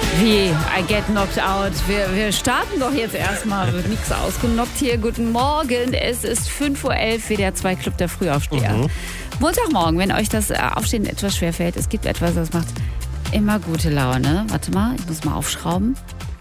Wie, I get knocked out. Wir starten doch jetzt erstmal. Wird nichts ausgenockt hier. Guten Morgen. Es ist 5:11 Uhr, WDR 2 Club der Frühaufsteher. Montagmorgen, wenn euch das Aufstehen etwas schwerfällt, es gibt etwas, das macht immer gute Laune. Warte mal, ich muss mal aufschrauben.